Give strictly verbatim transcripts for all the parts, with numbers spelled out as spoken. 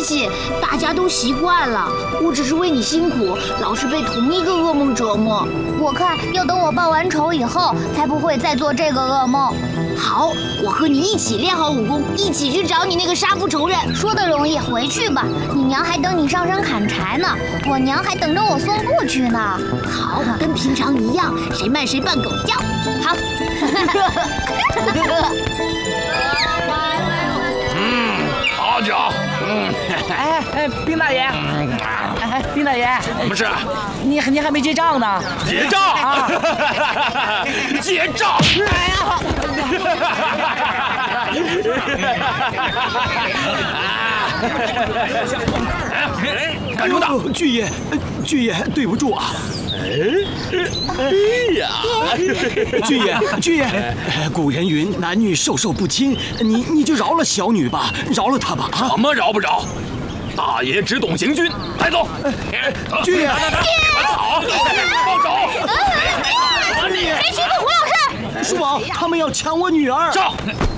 系，大家都习惯了。我只是为你辛苦，老是被同一个噩梦折磨。 我看要等我报完仇以后，才不会再做这个噩梦。 好，我和你一起练好武功，一起去找你那个杀父仇人。 说的容易，回去吧。你娘还等你上山砍柴呢，我娘还等着我送布去呢。 好，跟平常一样，谁慢谁扮狗叫。好。 嗯，好酒。嗯， 哎哎，兵大爷，哎，兵大爷， 什么事？ 你你还没结账呢？ 结账啊！结账！ 哎呀！ 干什么的？ 巨爷，巨爷，对不住啊！ 哎呀， 巨爷，巨爷，古人云男女授受不亲，你你就饶了小女吧，饶了她吧啊！ 什么饶不饶？大爷只懂行军，带走。 巨爷， 跑，放走！ 谁欺负胡老师？ 叔宝，他们要抢我女儿！ 上！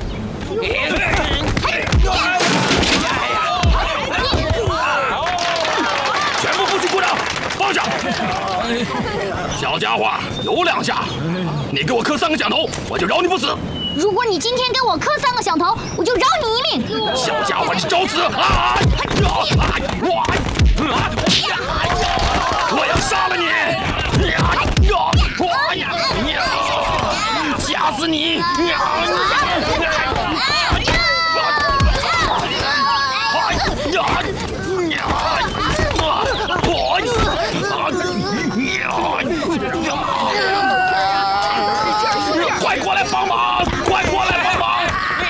全部不许鼓掌，放下！小家伙，有两下，你给我磕三个响头，我就饶你不死。 如果你今天给我磕三个响头，我就饶你一命。 小家伙，你找死啊！我要杀了你！吓死你！快过来帮忙！快过来帮忙！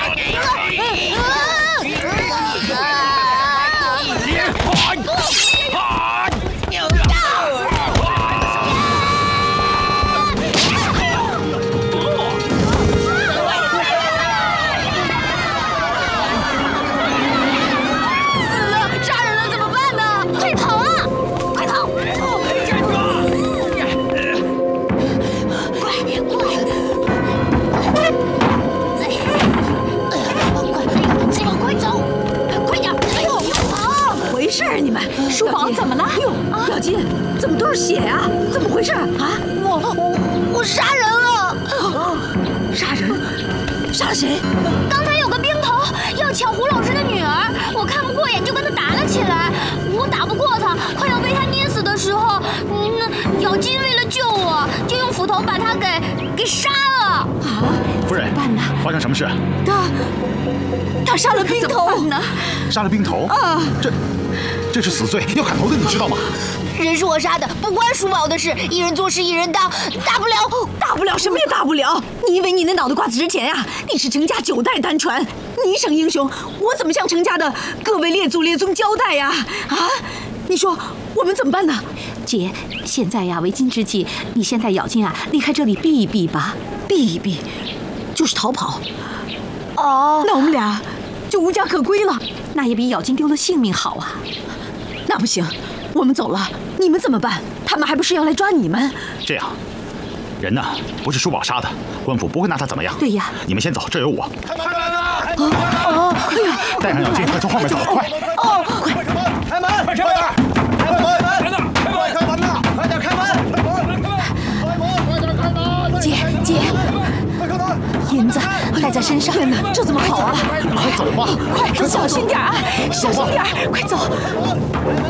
叔宝怎么了？哎呦，小金，怎么都是血呀？怎么回事啊？ 我我我杀人了！ 杀人？杀了谁？ 刚才有个兵头要抢胡老师的女儿，我看不过眼就跟他打了起来。我打不过他，快要被他捏死的时候，那咬金为了救我，就用斧头把他给给杀了。 啊！ 夫人， 怎么办呢？ 发生什么事？ 他他杀了兵头呢？ 杀了兵头？ 啊！ 这。这是死罪，要砍头的，你知道吗？ 人是我杀的，不关叔宝的事。一人做事一人当，大不了大不了什么也大不了。你以为你那脑袋瓜子值钱呀？你是程家九代单传，你一生英雄，我怎么向程家的各位列祖列宗交代呀？啊，你说我们怎么办呢？ 姐，现在呀为今之计，你现在咬金啊离开这里避一避吧。 避一避，就是逃跑。 哦， 那我们俩就无家可归了。 那也比咬金丢了性命好啊。 那不行，我们走了，你们怎么办？他们还不是要来抓你们？ 这样，人呢不是叔宝杀的，官府不会拿他怎么样。 对呀， 你们先走，这有我。 开门啊！哦，哎呀， 带上咬金，快从后面走，快！ 哦，快！ 开门！快点！开门！开门！开门呐！快点开门！开门！开门！快点开门！ 姐姐， 快开门！ 银子带在身上。 天哪，这怎么跑啊？ 快走吧！ 快，小心点啊！小心点，快走！